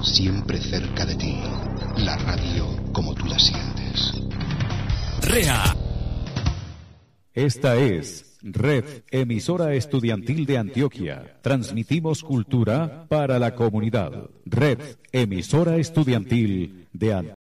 siempre cerca de ti. La radio como tú la sientes. REA. Esta es Red Emisora Estudiantil de Antioquia. Transmitimos cultura para la comunidad. Red Emisora Estudiantil de Antioquia.